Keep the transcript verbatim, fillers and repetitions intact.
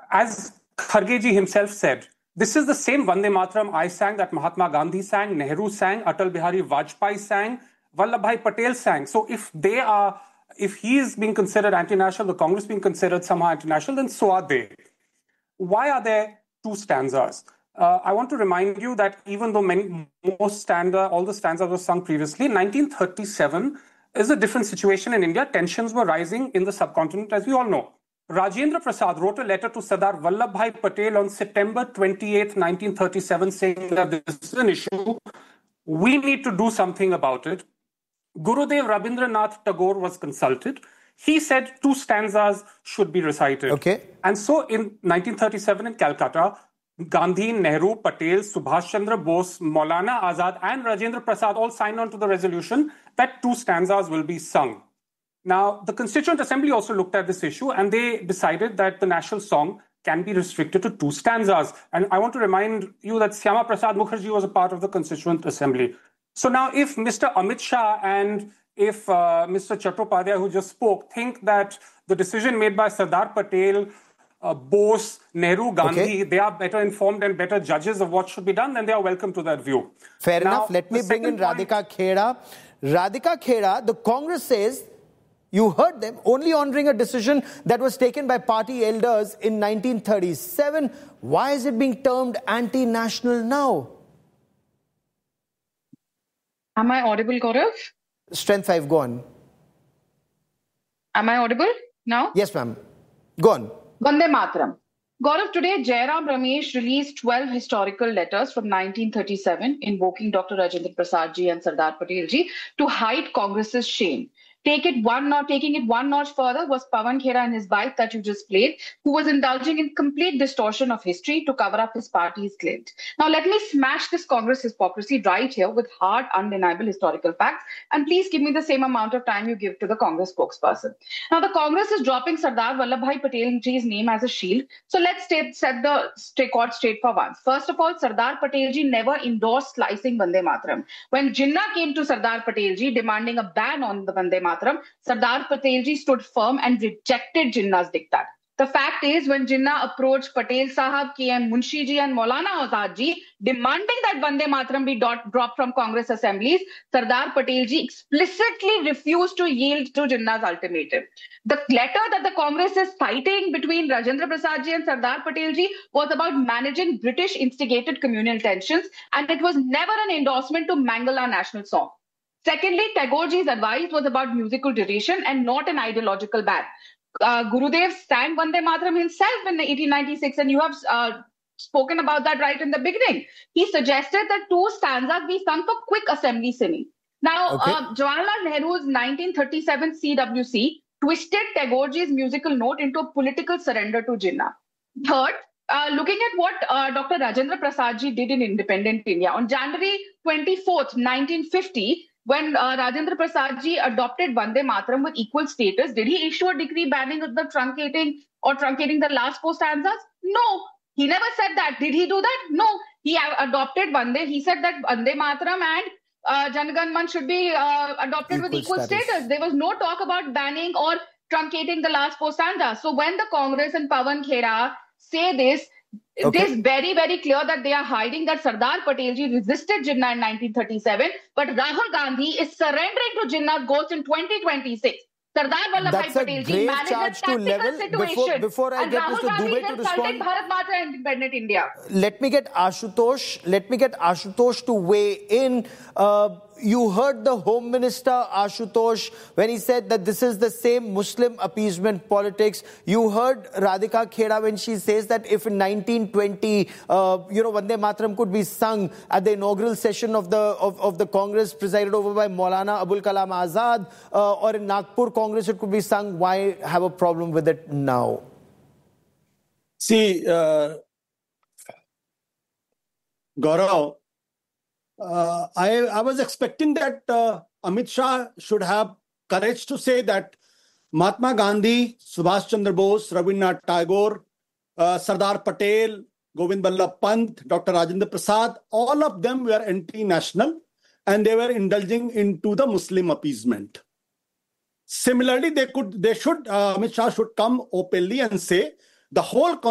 as Kharge ji himself said, this is the same Vande Mataram I sang that Mahatma Gandhi sang, Nehru sang, Atal Bihari Vajpayee sang, Vallabhbhai Patel sang. So if they are, if he is being considered anti-national, the Congress being considered somehow anti-national, then so are they. Why are there two stanzas? Uh, I want to remind you that even though many, most stanza, all the stanzas were sung previously, nineteen thirty-seven is a different situation in India. Tensions were rising in the subcontinent, as we all know. Rajendra Prasad wrote a letter to Sardar Vallabhbhai Patel on September twenty-eighth, nineteen thirty-seven, saying that this is an issue. We need to do something about it. Gurudev Rabindranath Tagore was consulted. He said two stanzas should be recited. Okay. And so in nineteen thirty-seven in Calcutta, Gandhi, Nehru, Patel, Subhash Chandra Bose, Maulana Azad and Rajendra Prasad all signed on to the resolution that two stanzas will be sung. Now, the Constituent Assembly also looked at this issue and they decided that the national song can be restricted to two stanzas. And I want to remind you that Syama Prasad Mukherjee was a part of the Constituent Assembly. So now if Mister Amit Shah and if uh, Mister Chattopadhyay, who just spoke, think that the decision made by Sardar Patel, uh, Bose, Nehru, Gandhi, okay, they are better informed and better judges of what should be done, then they are welcome to that view. Fair now, enough. Let me bring in point... Radhika Kheda. Radhika Kheda, the Congress says, you heard them, only honoring a decision that was taken by party elders in nineteen thirty-seven. Why is it being termed anti-national now? Am I audible, Gaurav? Strength five, go on. Am I audible now? Yes, ma'am. Go on. Vande Mataram. Gaurav, today Jairam Ramesh released twelve historical letters from nineteen thirty-seven invoking Doctor Rajendra Prasad ji and Sardar Patel ji to hide Congress's shame. Take it one notch, taking it one notch further was Pawan Khera and his bite that you just played, who was indulging in complete distortion of history to cover up his party's claims. Now, let me smash this Congress hypocrisy right here with hard, undeniable historical facts. And please give me the same amount of time you give to the Congress spokesperson. Now, the Congress is dropping Sardar Vallabhbhai Patel ji's name as a shield. So let's stay, set the record straight for once. First of all, Sardar Patel ji never endorsed slicing Vande Mataram. When Jinnah came to Sardar Patel ji demanding a ban on the Vande Mataram, Sardar Patel ji stood firm and rejected Jinnah's diktat. The fact is, when Jinnah approached Patel Sahab, K M Munshi ji and Maulana Azad ji demanding that Vande Mataram be dropped from Congress assemblies, Sardar Patel ji explicitly refused to yield to Jinnah's ultimatum. The letter that the Congress is citing between Rajendra Prasad ji and Sardar Patel ji was about managing British instigated communal tensions, and it was never an endorsement to mangle our national song. Secondly, Tagoreji's advice was about musical duration and not an ideological ban. Uh, Gurudev sang Vande Mataram himself in eighteen ninety-six, and you have uh, spoken about that right in the beginning. He suggested that two stanzas be sung for quick assembly singing. Now, okay. uh, Jawaharlal Nehru's nineteen thirty-seven C W C twisted Tagoreji's musical note into a political surrender to Jinnah. Third, Uh, looking at what uh, Doctor Rajendra Prasad ji did in independent India, on January twenty-fourth, nineteen fifty, when uh, Rajendra Prasad ji adopted Vande Mataram with equal status, did he issue a decree banning the truncating or truncating the last four stanzas? No, he never said that. Did he do that? No, he adopted Vande. He said that Vande Mataram and uh, Jan Gan Man should be uh, adopted equal with equal status. status. There was no talk about banning or truncating the last four stanzas. So when the Congress and Pawan Khera say this, okay, it is very, very clear that they are hiding that Sardar Patel ji resisted Jinnah in nineteen thirty-seven, but Rahul Gandhi is surrendering to Jinnah's ghost in twenty twenty-six. Sardar Vallabhbhai Patel ji managed a tactical situation, before, before I and get Rahul Mister Gandhi Dubey is to insulting respond. Bharat Mata and independent India. Let me get Ashutosh. Let me get Ashutosh to weigh in. Uh, you heard the Home Minister Ashutosh when he said that this is the same Muslim appeasement politics. You heard Radhika Kheda when she says that if in nineteen twenty, uh, you know, Vande Mataram could be sung at the inaugural session of the of, of the Congress presided over by Maulana Abul Kalam Azad, uh, or in Nagpur Congress it could be sung. Why have a problem with it now? See, uh, Gaurav, Uh, I, I was expecting that uh, Amit Shah should have courage to say that Mahatma Gandhi, Subhash Chandra Bose, Rabindranath Tagore, uh, Sardar Patel, Govind Ballabh Pant, Doctor Rajendra Prasad, all of them were anti-national and they were indulging into the Muslim appeasement. Similarly, they could, they should, uh, Amit Shah should come openly and say the whole